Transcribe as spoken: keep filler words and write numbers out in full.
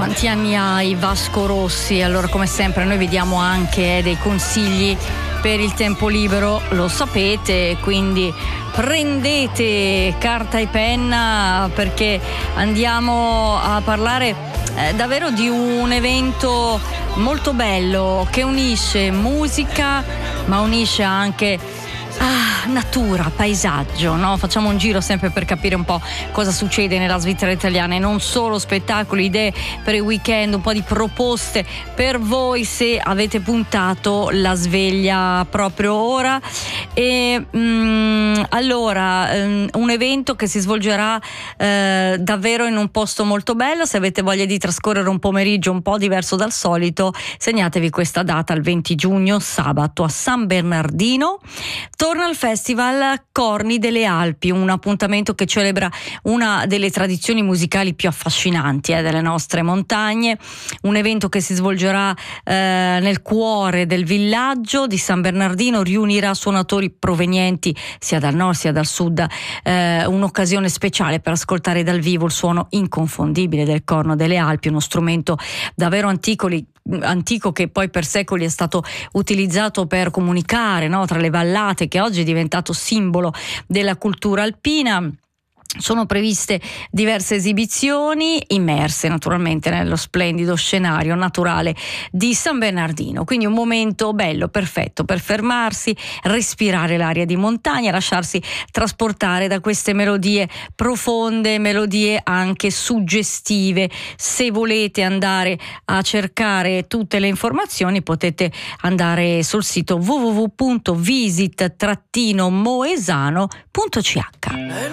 Quanti anni hai, Vasco Rossi? Allora, come sempre noi vi diamo anche dei consigli per il tempo libero, lo sapete, quindi prendete carta e penna perché andiamo a parlare eh, davvero di un evento molto bello che unisce musica ma unisce anche Ah, natura, paesaggio, no? Facciamo un giro sempre per capire un po' cosa succede nella Svizzera italiana e non solo spettacoli, idee per il weekend, un po' di proposte per voi se avete puntato la sveglia proprio ora. E mm, allora, um, un evento che si svolgerà eh, davvero in un posto molto bello. Se avete voglia di trascorrere un pomeriggio un po' diverso dal solito, segnatevi questa data, il venti giugno, sabato, a San Bernardino. Torna al Festival Corni delle Alpi, un appuntamento che celebra una delle tradizioni musicali più affascinanti eh, delle nostre montagne, un evento che si svolgerà eh, nel cuore del villaggio di San Bernardino, riunirà suonatori provenienti sia dal nord sia dal sud, eh, un'occasione speciale per ascoltare dal vivo il suono inconfondibile del corno delle Alpi, uno strumento davvero antico, antico che poi per secoli è stato utilizzato per comunicare, no, tra le vallate, che oggi è diventato simbolo della cultura alpina. Sono previste diverse esibizioni immerse naturalmente nello splendido scenario naturale di San Bernardino, quindi un momento bello, perfetto per fermarsi, respirare l'aria di montagna, lasciarsi trasportare da queste melodie profonde, melodie anche suggestive. Se volete andare a cercare tutte le informazioni potete andare sul sito w w w punto visit moesano punto c h.